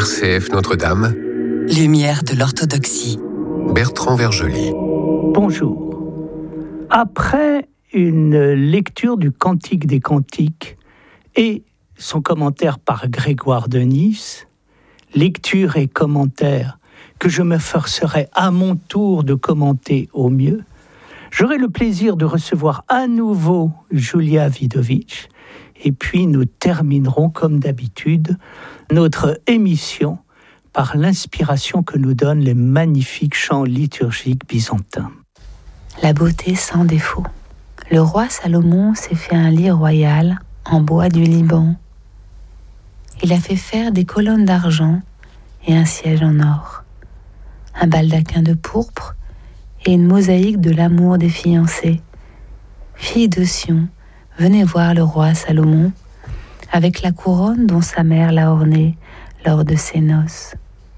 RCF Notre-Dame, Lumière de l'orthodoxie. Bertrand Vergely. Bonjour. Après une lecture du Cantique des Cantiques et son commentaire par Grégoire de Nice, lecture et commentaire que je me forcerai à mon tour de commenter au mieux, j'aurai le plaisir de recevoir à nouveau Julia Vidovic, et puis nous terminerons comme d'habitude notre émission par l'inspiration que nous donnent les magnifiques chants liturgiques byzantins. La beauté sans défaut. Le roi Salomon s'est fait un lit royal en bois du Liban. Il a fait faire des colonnes d'argent et un siège en or, un baldaquin de pourpre et une mosaïque de l'amour des fiancés. Fille de Sion, venez voir le roi Salomon avec la couronne dont sa mère l'a ornée lors de ses noces.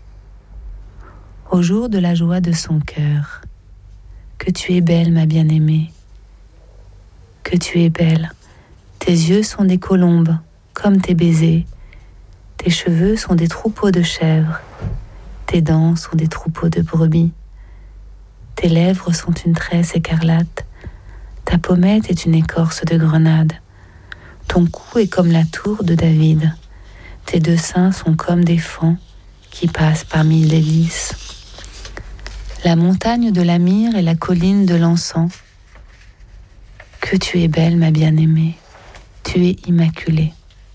Au jour de la joie de son cœur, que tu es belle, ma bien-aimée, que tu es belle. Tes yeux sont des colombes, comme tes baisers. Tes cheveux sont des troupeaux de chèvres. Tes dents sont des troupeaux de brebis. Tes lèvres sont une tresse écarlate. Ta pommette est une écorce de grenade. Ton cou est comme la tour de David. Tes deux seins sont comme des fans qui passent parmi les lys. La montagne de la myrrhe et la colline de l'encens. Que tu es belle, ma bien-aimée. Tu es immaculée.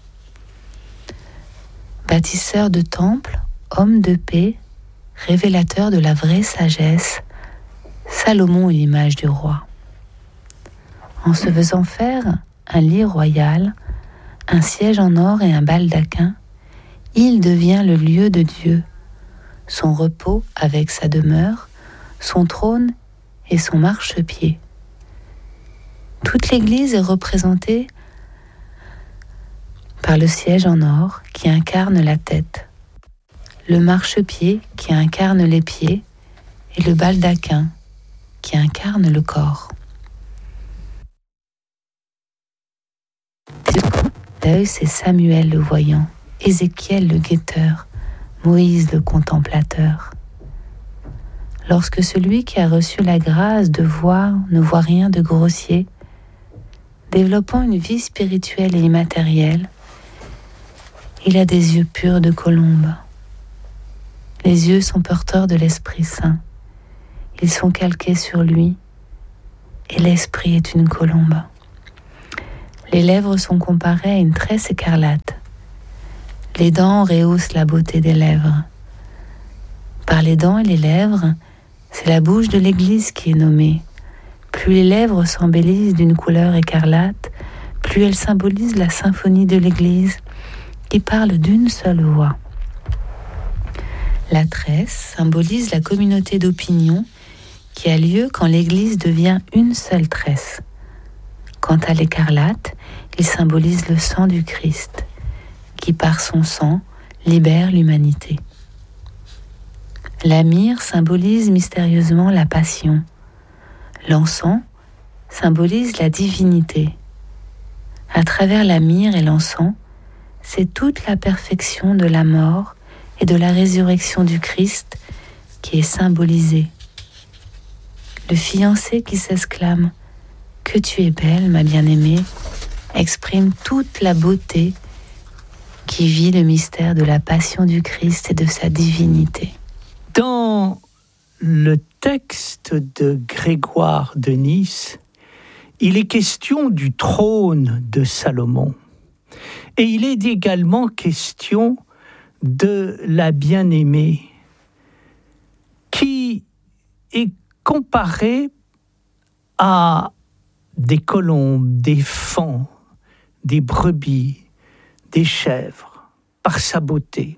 Bâtisseur de temples, homme de paix, révélateur de la vraie sagesse, Salomon est l'image du roi. En se faisant faire un lit royal, un siège en or et un baldaquin, il devient le lieu de Dieu, son repos avec sa demeure, son trône et son marchepied. Toute l'Église est représentée par le siège en or qui incarne la tête, le marchepied qui incarne les pieds et le baldaquin qui incarne le corps. L'œil, c'est Samuel le voyant, Ézéchiel le guetteur, Moïse le contemplateur. Lorsque celui qui a reçu la grâce de voir ne voit rien de grossier, développant une vie spirituelle et immatérielle, il a des yeux purs de colombe. Les yeux sont porteurs de l'Esprit Saint. Ils sont calqués sur lui, et l'Esprit est une colombe. Les lèvres sont comparées à une tresse écarlate. Les dents rehaussent la beauté des lèvres. Par les dents et les lèvres, c'est la bouche de l'Église qui est nommée. Plus les lèvres s'embellissent d'une couleur écarlate, plus elles symbolisent la symphonie de l'Église qui parle d'une seule voix. La tresse symbolise la communauté d'opinion qui a lieu quand l'Église devient une seule tresse. Quant à l'écarlate, il symbolise le sang du Christ qui, par son sang, libère l'humanité. La myrrhe symbolise mystérieusement la passion. L'encens symbolise la divinité. À travers la myrrhe et l'encens, c'est toute la perfection de la mort et de la résurrection du Christ qui est symbolisée. Le fiancé qui s'exclame « Que tu es belle, ma bien-aimée » exprime toute la beauté qui vit le mystère de la passion du Christ et de sa divinité. Dans le texte de Grégoire de Nice, il est question du trône de Salomon. Et il est également question de la bien-aimée qui est comparée à des colombes, des fans, des brebis, des chèvres, par sa beauté.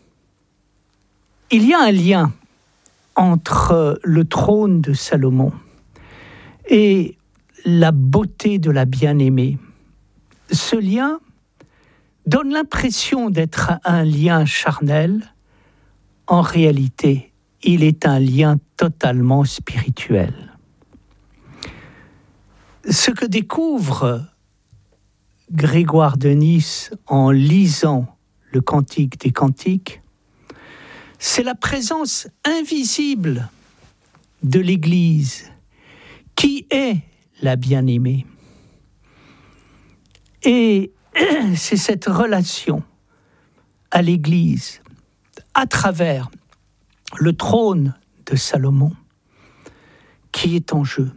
Il y a un lien entre le trône de Salomon et la beauté de la bien-aimée. Ce lien donne l'impression d'être un lien charnel. En réalité, il est un lien totalement spirituel. Ce que découvre Grégoire de Nice en lisant le Cantique des Cantiques, c'est la présence invisible de l'Église qui est la bien-aimée. Et c'est cette relation à l'Église, à travers le trône de Salomon, qui est en jeu.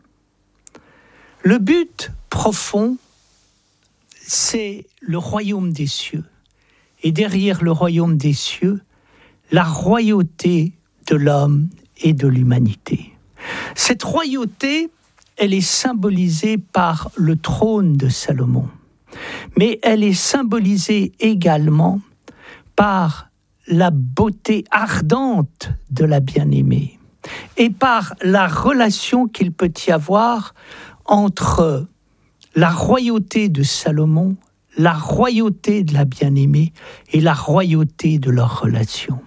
Le but profond, c'est le royaume des cieux. Et derrière le royaume des cieux, la royauté de l'homme et de l'humanité. Cette royauté, elle est symbolisée par le trône de Salomon. Mais elle est symbolisée également par la beauté ardente de la bien-aimée et par la relation qu'il peut y avoir entre la royauté de Salomon, la royauté de la bien-aimée et la royauté de leur relation.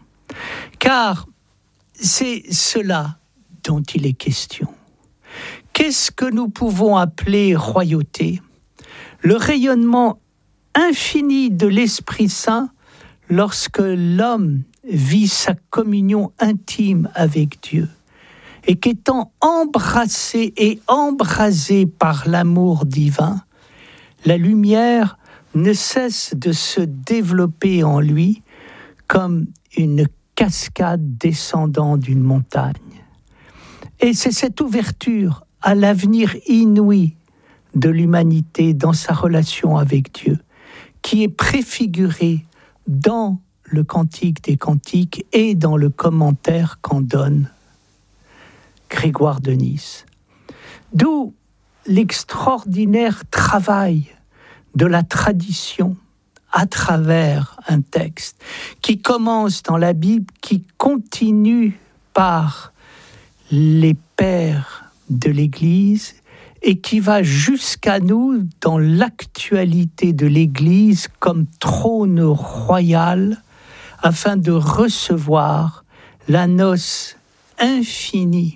Car c'est cela dont il est question. Qu'est-ce que nous pouvons appeler royauté ? Le rayonnement infini de l'Esprit Saint lorsque l'homme vit sa communion intime avec Dieu et qu'étant embrassé et embrasé par l'amour divin, la lumière ne cesse de se développer en lui comme une cascade descendant d'une montagne. Et c'est cette ouverture à l'avenir inouï de l'humanité dans sa relation avec Dieu qui est préfigurée dans le Cantique des Cantiques et dans le commentaire qu'en donne Grégoire de Nice. D'où l'extraordinaire travail de la tradition à travers un texte qui commence dans la Bible, qui continue par les pères de l'Église et qui va jusqu'à nous dans l'actualité de l'Église comme trône royal afin de recevoir la noce infinie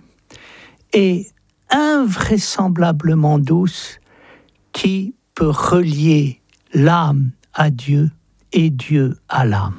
et invraisemblablement douce qui peut relier l'âme à Dieu et Dieu à l'âme.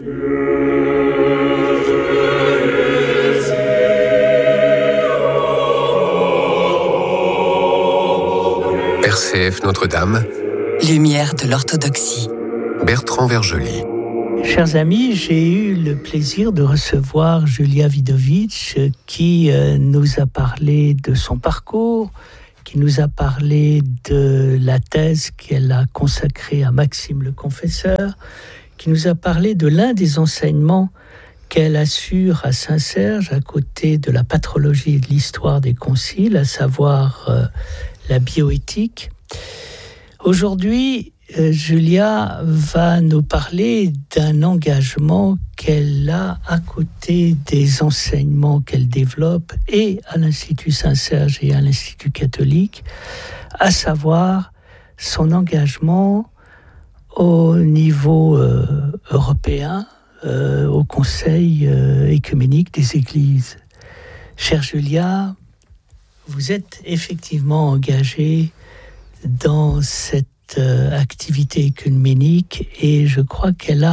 RCF Notre-Dame, Lumière de l'orthodoxie. Bertrand Vergely. Chers amis, j'ai eu le plaisir de recevoir Julia Widowicz qui nous a parlé de son parcours, qui nous a parlé de la thèse qu'elle a consacrée à Maxime le Confesseur, qui nous a parlé de l'un des enseignements qu'elle assure à Saint-Serge à côté de la patrologie et de l'histoire des conciles, à savoir la bioéthique. Aujourd'hui, Julia va nous parler d'un engagement qu'elle a à côté des enseignements qu'elle développe et à l'Institut Saint-Serge et à l'Institut catholique, à savoir son engagement au niveau européen, au Conseil œcuménique des Églises. Chère Julia, vous êtes effectivement engagée dans cette activité œcuménique et je crois qu'elle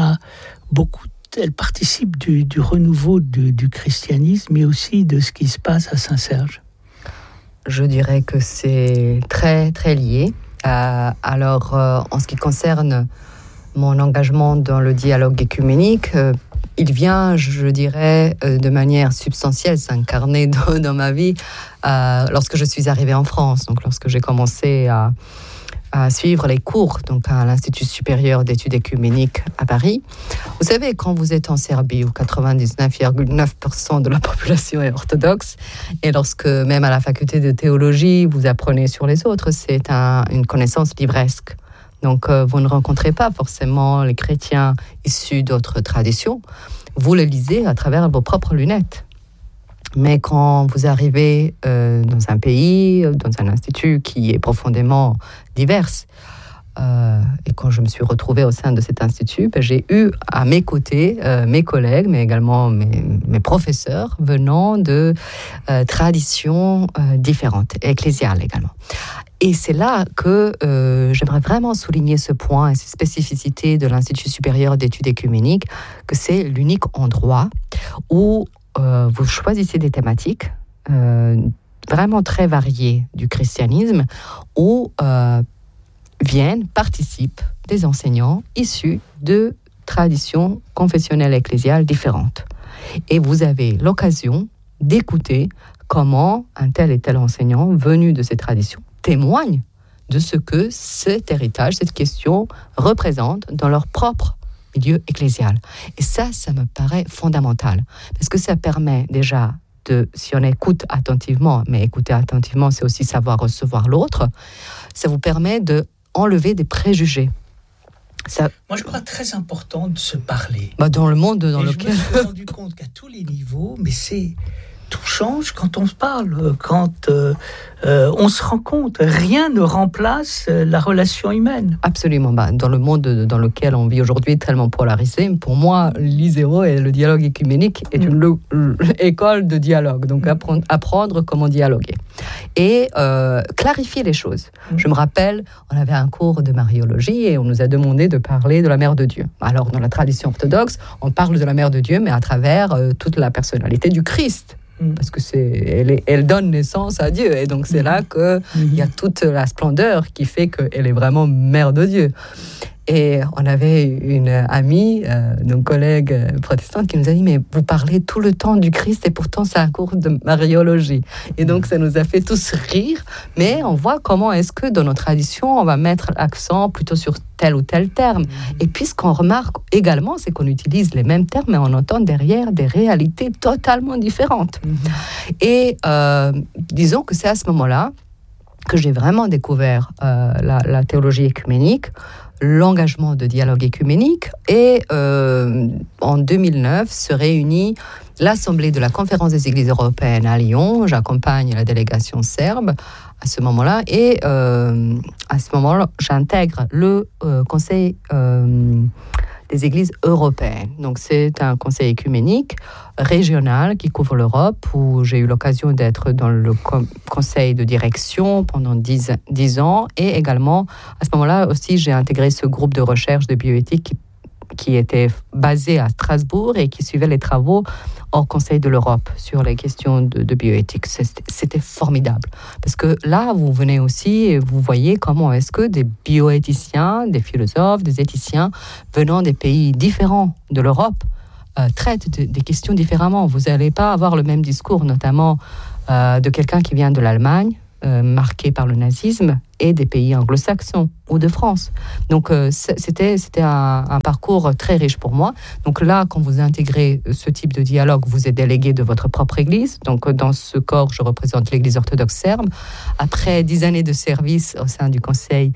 participe du renouveau du christianisme mais aussi de ce qui se passe à Saint-Serge. Je dirais que c'est très très lié. Alors en ce qui concerne mon engagement dans le dialogue œcuménique, il vient, je dirais, de manière substantielle s'incarner dans ma vie lorsque je suis arrivée en France, donc lorsque j'ai commencé à suivre les cours donc à l'Institut supérieur d'études œcuméniques à Paris. Vous savez, quand vous êtes en Serbie où 99,9% de la population est orthodoxe, et lorsque même à la faculté de théologie vous apprenez sur les autres, c'est une connaissance livresque. Donc vous ne rencontrez pas forcément les chrétiens issus d'autres traditions, vous les lisez à travers vos propres lunettes. Mais quand vous arrivez dans un pays, dans un institut qui est profondément divers, et quand je me suis retrouvée au sein de cet institut, j'ai eu à mes côtés mes collègues, mais également mes professeurs venant de traditions différentes, ecclésiales également. Et c'est là que j'aimerais vraiment souligner ce point et cette spécificité de l'Institut supérieur d'études écuméniques, que c'est l'unique endroit où vous choisissez des thématiques vraiment très variées du christianisme, où participent des enseignants issus de traditions confessionnelles ecclésiales différentes. Et vous avez l'occasion d'écouter comment un tel et tel enseignant venu de ces traditions témoigne de ce que cet héritage, cette question représente dans leur propre milieu ecclésial. Et ça me paraît fondamental, parce que ça permet déjà si on écoute attentivement, mais écouter attentivement, c'est aussi savoir recevoir l'autre, ça vous permet d'enlever des préjugés. Moi, je crois très important de se parler. Dans le monde dans lequel... Je me suis rendu compte qu'à tous les niveaux, mais tout change quand on se parle, quand on se rend compte. Rien ne remplace la relation humaine. Absolument. Dans le monde dans lequel on vit aujourd'hui, tellement polarisé, pour moi, l'ISEO et le dialogue écuménique est une école de dialogue. Donc, apprendre comment dialoguer. Et clarifier les choses. Je me rappelle, on avait un cours de mariologie et on nous a demandé de parler de la Mère de Dieu. Alors, dans la tradition orthodoxe, on parle de la Mère de Dieu, mais à travers toute la personnalité du Christ. Parce que elle donne naissance à Dieu. Et donc, c'est là qu'il y a toute la splendeur qui fait qu'elle est vraiment Mère de Dieu. Et on avait une amie, une collègue protestante, qui nous a dit « Mais vous parlez tout le temps du Christ et pourtant c'est un cours de mariologie. » Et donc, ça nous a fait tous rire. Mais on voit comment est-ce que dans nos traditions, on va mettre l'accent plutôt sur tel ou tel terme. Et puis, ce qu'on remarque également, c'est qu'on utilise les mêmes termes, mais on entend derrière des réalités totalement différentes. Et disons que c'est à ce moment-là que j'ai vraiment découvert la théologie écuménique, l'engagement de dialogue écuménique, et en 2009 se réunit l'Assemblée de la Conférence des Églises européennes à Lyon. J'accompagne la délégation serbe à ce moment-là, et à ce moment-là, j'intègre le Conseil des Églises européennes. Donc, c'est un conseil écuménique régional qui couvre l'Europe, où j'ai eu l'occasion d'être dans le conseil de direction pendant 10 ans. Et également, à ce moment-là aussi, j'ai intégré ce groupe de recherche de bioéthique qui était basé à Strasbourg et qui suivait les travaux hors Conseil de l'Europe sur les questions de bioéthique. C'était formidable. Parce que là, vous venez aussi et vous voyez comment est-ce que des bioéthiciens, des philosophes, des éthiciens venant des pays différents de l'Europe traitent des questions différemment. Vous n'allez pas avoir le même discours, notamment de quelqu'un qui vient de l'Allemagne, marqué par le nazisme, et des pays anglo-saxons ou de France. Donc, c'était un parcours très riche pour moi. Donc là, quand vous intégrez ce type de dialogue, vous êtes délégué de votre propre église. Donc, dans ce corps, je représente l'église orthodoxe serbe. Après 10 années de service au sein du Conseil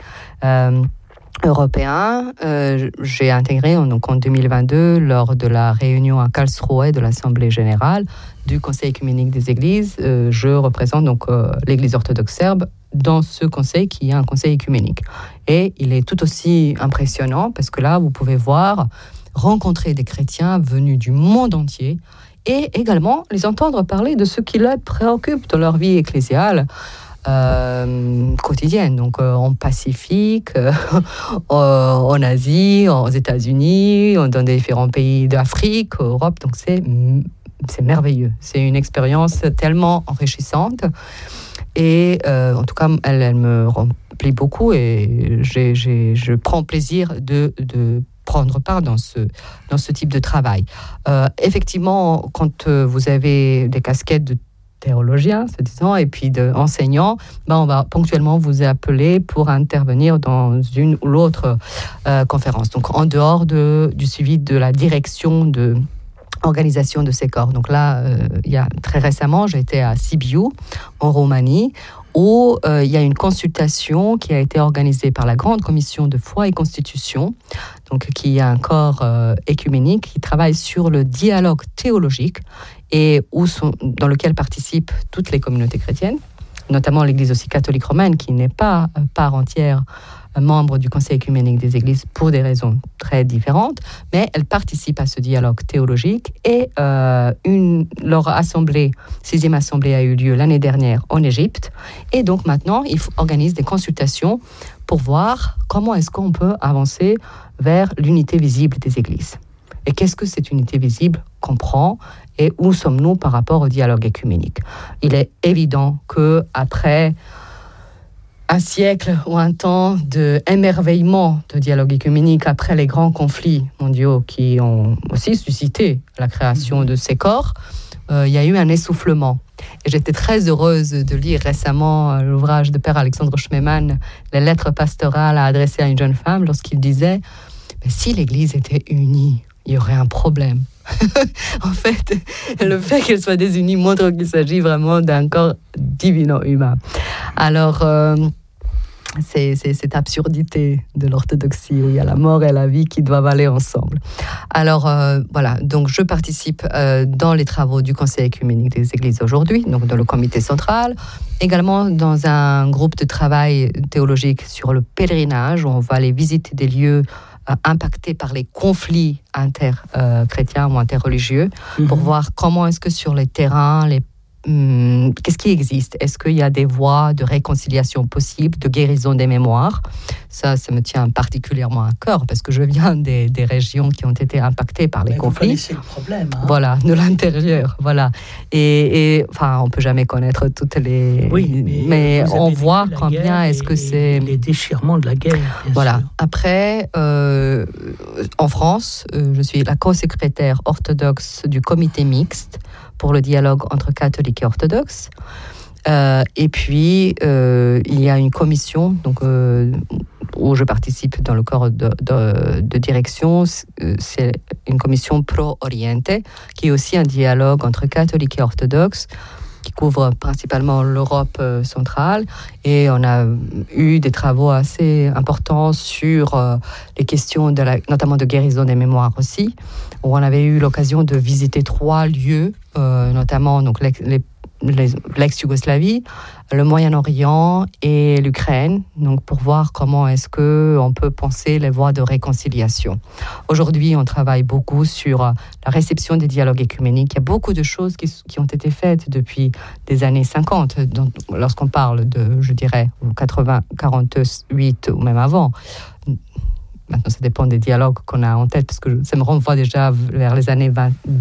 européen, j'ai intégré donc en 2022, lors de la réunion à Karlsruhe de l'Assemblée générale du Conseil écuménique des Églises, je représente donc l'Église orthodoxe serbe dans ce conseil qui est un conseil écuménique. Et il est tout aussi impressionnant parce que là, vous pouvez rencontrer des chrétiens venus du monde entier et également les entendre parler de ce qui les préoccupe dans leur vie ecclésiale quotidienne, donc en Pacifique, en Asie, aux États-Unis, dans différents pays d'Afrique, Europe. Donc c'est merveilleux. C'est une expérience tellement enrichissante et en tout cas, elle me remplit beaucoup et je prends plaisir de prendre part dans ce type de travail. Effectivement, quand vous avez des casquettes de théologien, se disant, et puis d'enseignant, on va ponctuellement vous appeler pour intervenir dans une ou l'autre conférence. Donc, en dehors du suivi de la direction de organisation de ces corps. Donc là, il y a très récemment, j'étais à Sibiu, en Roumanie, où il y a une consultation qui a été organisée par la Grande Commission de foi et Constitution, donc qui est un corps écuménique qui travaille sur le dialogue théologique et dans lequel participent toutes les communautés chrétiennes notamment l'Église aussi catholique romaine, qui n'est pas part entière membre du Conseil œcuménique des Églises pour des raisons très différentes, mais elle participe à ce dialogue théologique et leur assemblée, 6e assemblée a eu lieu l'année dernière en Égypte, et donc maintenant ils organisent des consultations pour voir comment est-ce qu'on peut avancer vers l'unité visible des Églises. Et qu'est-ce que cette unité visible comprend et où sommes-nous par rapport au dialogue œcuménique? Il est évident qu'après un siècle ou un temps d'émerveillement de dialogue œcuménique, après les grands conflits mondiaux qui ont aussi suscité la création de ces corps, il y a eu un essoufflement. Et j'étais très heureuse de lire récemment l'ouvrage de Père Alexandre Schmemann, Les lettres pastorales adressées à une jeune femme, lorsqu'il disait « Si l'Église était unie, il y aurait un problème. » En fait, le fait qu'elle soit désunie montre qu'il s'agit vraiment d'un corps divino-humain. Alors, c'est cette absurdité de l'orthodoxie où il y a la mort et la vie qui doivent aller ensemble. Alors, voilà, donc je participe dans les travaux du Conseil œcuménique des Églises aujourd'hui, donc dans le comité central, également dans un groupe de travail théologique sur le pèlerinage, où on va aller visiter des lieux impactés par les conflits inter-chrétiens ou interreligieux, pour voir comment est-ce que sur les terrains, qu'est-ce qui existe? Est-ce qu'il y a des voies de réconciliation possibles, de guérison des mémoires? Ça me tient particulièrement à cœur, parce que je viens des régions qui ont été impactées par les conflits. Vous connaissez le problème. Hein. Voilà, de l'intérieur, voilà. Et enfin, on ne peut jamais connaître toutes les... Oui, mais on voit combien est-ce que c'est... Les déchirements de la guerre, bien voilà. sûr. Après, en France, je suis la co-secrétaire orthodoxe du comité mixte pour le dialogue entre catholiques et orthodoxes. Et puis, il y a une commission donc, où je participe dans le corps de direction. C'est une commission pro-oriente, qui est aussi un dialogue entre catholiques et orthodoxes, qui couvre principalement l'Europe centrale. Et on a eu des travaux assez importants sur les questions, notamment de guérison des mémoires aussi, où on avait eu l'occasion de visiter 3 lieux, notamment donc, l'ex-Yougoslavie, le Moyen-Orient et l'Ukraine, donc pour voir comment est-ce qu'on peut penser les voies de réconciliation. Aujourd'hui, on travaille beaucoup sur la réception des dialogues œcuméniques. Il y a beaucoup de choses qui ont été faites depuis des années 50, donc, lorsqu'on parle de, je dirais, 80, 48 ou même avant. Maintenant, ça dépend des dialogues qu'on a en tête, parce que ça me renvoie déjà vers les années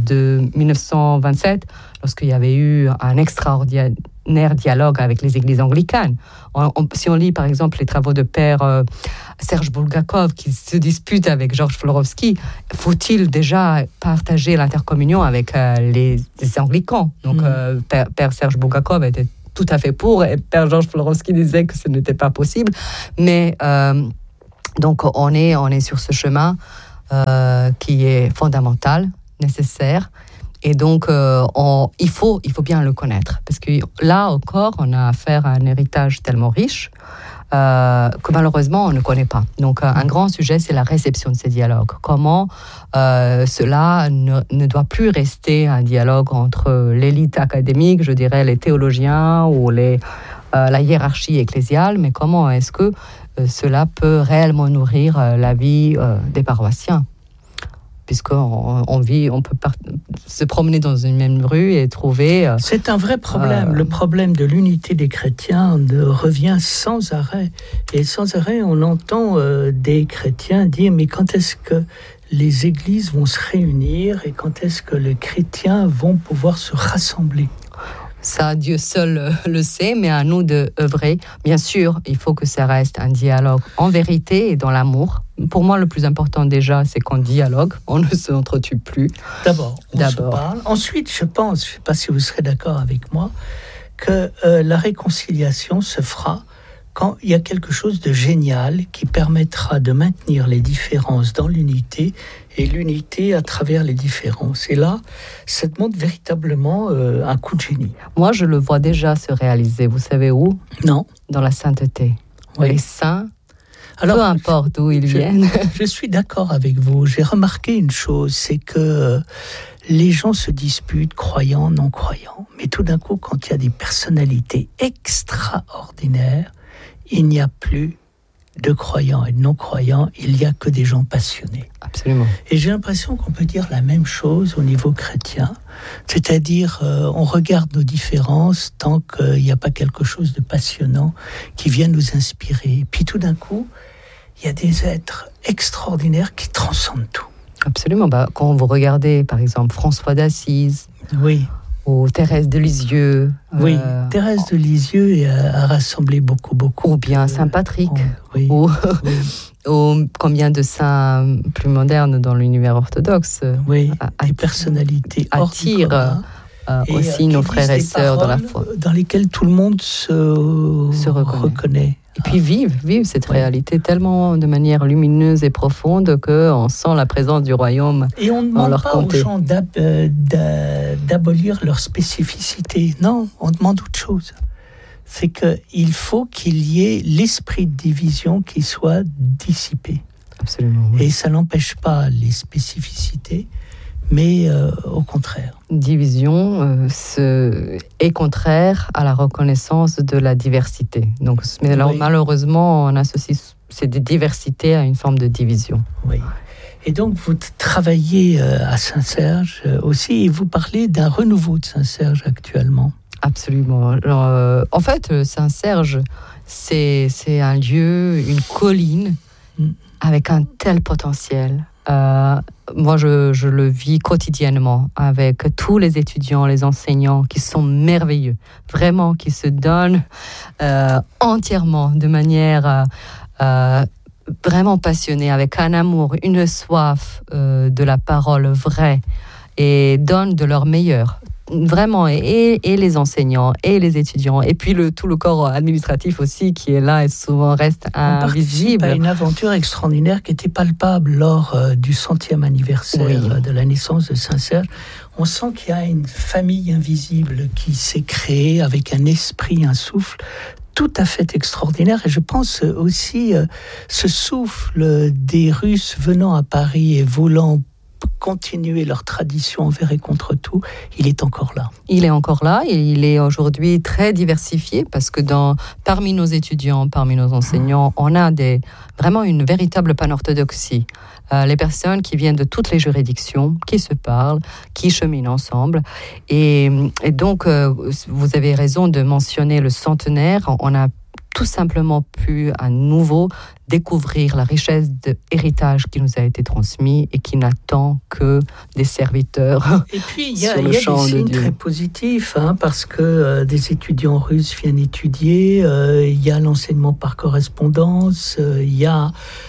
1927, lorsqu'il y avait eu un extraordinaire dialogue avec les églises anglicanes. Si on lit, par exemple, les travaux de Père Serge Bulgakov, qui se dispute avec Georges Florovski, faut-il déjà partager l'intercommunion avec les anglicans? Donc, Père Serge Bulgakov était tout à fait pour, et Père Georges Florovski disait que ce n'était pas possible. Mais... donc, on est sur ce chemin qui est fondamental, nécessaire. Et donc, il faut bien le connaître. Parce que là encore, on a affaire à un héritage tellement riche que malheureusement, on ne connaît pas. Donc, un grand sujet, c'est la réception de ces dialogues. Comment cela ne doit plus rester un dialogue entre l'élite académique, je dirais les théologiens ou la hiérarchie ecclésiale, mais comment est-ce que cela peut réellement nourrir la vie des paroissiens, puisqu'on peut se promener dans une même rue et trouver... C'est un vrai problème. Le problème de l'unité des chrétiens revient sans arrêt. Et sans arrêt, on entend des chrétiens dire « Mais quand est-ce que les églises vont se réunir et quand est-ce que les chrétiens vont pouvoir se rassembler ?» Ça, Dieu seul le sait, mais à nous d'œuvrer. Bien sûr, il faut que ça reste un dialogue en vérité et dans l'amour. Pour moi, le plus important déjà, c'est qu'on dialogue, on ne s'entretue plus. D'abord, on se parle. Ensuite, je pense, je ne sais pas si vous serez d'accord avec moi, que la réconciliation se fera quand il y a quelque chose de génial qui permettra de maintenir les différences dans l'unité et l'unité à travers les différences. Et là, ça demande véritablement un coup de génie. Moi, je le vois déjà se réaliser. Vous savez où ? Non. Dans la sainteté. Oui. Les saints peu importe d'où ils viennent. Je suis d'accord avec vous. J'ai remarqué une chose, c'est que les gens se disputent, croyants, non-croyants. Mais tout d'un coup, quand il y a des personnalités extraordinaires, il n'y a plus de croyants et de non-croyants, il n'y a que des gens passionnés. Absolument. Et j'ai l'impression qu'on peut dire la même chose au niveau chrétien, c'est-à-dire on regarde nos différences tant qu'il n'y a pas quelque chose de passionnant qui vient nous inspirer. Et puis tout d'un coup, il y a des êtres extraordinaires qui transcendent tout. Absolument. Quand vous regardez, par exemple, François d'Assise, oui, ou Thérèse de Lisieux. Oui, Thérèse de Lisieux a rassemblé beaucoup. Ou bien Saint Patrick. Oui, ou combien de saints plus modernes dans l'univers orthodoxe. Oui, des personnalités attirent aussi nos frères et sœurs dans la foi. Dans lesquelles tout le monde se reconnaît. Et puis vivent cette réalité tellement de manière lumineuse et profonde qu'on sent la présence du royaume. Et on ne demande pas aux gens d'abolir leur spécificité. Non, on demande autre chose. C'est qu'il faut qu'il y ait l'esprit de division qui soit dissipé. Absolument. Oui. Et ça n'empêche pas les spécificités, mais au contraire. Division est contraire à la reconnaissance de la diversité. Donc, mais alors, malheureusement, on associe cette diversité à une forme de division. Oui. Et donc, vous travaillez à Saint-Serge aussi, et vous parlez d'un renouveau de Saint-Serge actuellement. Absolument. Alors, en fait, Saint-Serge, c'est un lieu, une colline, avec un tel potentiel. Moi, je le vis quotidiennement avec tous les étudiants, les enseignants qui sont merveilleux, vraiment, qui se donnent entièrement, de manière vraiment passionnée, avec un amour, une soif de la parole vraie, et donnent de leur meilleur. Vraiment, et les enseignants, et les étudiants, et puis tout le corps administratif aussi, qui est là et souvent reste invisible. On participe à une aventure extraordinaire qui était palpable lors du 100e anniversaire de la naissance de Saint-Serge. On sent qu'il y a une famille invisible qui s'est créée avec un esprit, un souffle tout à fait extraordinaire. Et je pense aussi ce souffle des Russes venant à Paris et voulant continuer leur tradition envers et contre tout, il est encore là. Il est encore là et il est aujourd'hui très diversifié parce que parmi nos étudiants, parmi nos enseignants, on a vraiment une véritable panorthodoxie. Les personnes qui viennent de toutes les juridictions, qui se parlent, qui cheminent ensemble. Et donc, vous avez raison de mentionner le centenaire. On a tout simplement pu à nouveau découvrir la richesse de héritage qui nous a été transmis et qui n'attend que des serviteurs. Et puis il y a des signes très positifs, parce que des étudiants russes viennent étudier, il y a l'enseignement par correspondance, il y a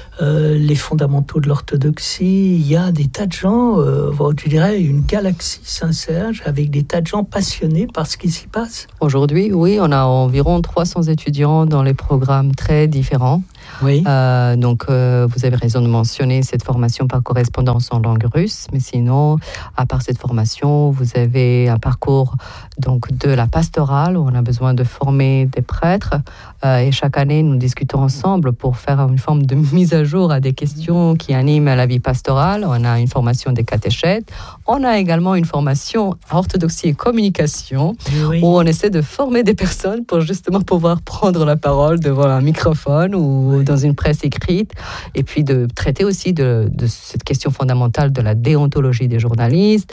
les fondamentaux de l'orthodoxie, il y a des tas de gens, je dirais une galaxie Saint-Serge avec des tas de gens passionnés par ce qui s'y passe. Aujourd'hui, oui, on a environ 300 étudiants dans les programmes très différents. Oui. Donc, vous avez raison de mentionner cette formation par correspondance en langue russe, mais sinon, à part cette formation, vous avez un parcours donc de la pastorale où on a besoin de former des prêtres et chaque année, nous discutons ensemble pour faire une forme de mise à jour à des questions qui animent la vie pastorale. On a une formation des catéchètes. On a également une formation orthodoxie et communication où on essaie de former des personnes pour justement pouvoir prendre la parole devant un microphone ou dans une presse écrite, et puis de traiter aussi de cette question fondamentale de la déontologie des journalistes.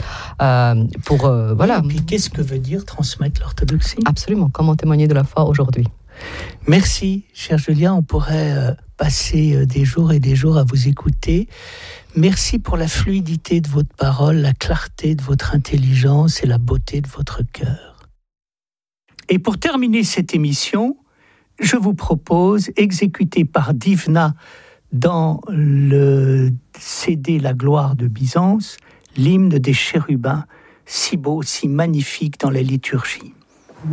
Voilà. Et puis qu'est-ce que veut dire transmettre l'orthodoxie ? Absolument. Comment témoigner de la foi aujourd'hui ? Merci, cher Julia. On pourrait passer des jours et des jours à vous écouter. Merci pour la fluidité de votre parole, la clarté de votre intelligence et la beauté de votre cœur. Et pour terminer cette émission, je vous propose, exécuté par Divna dans le CD La gloire de Byzance, l'hymne des chérubins, si beau, si magnifique dans la liturgie.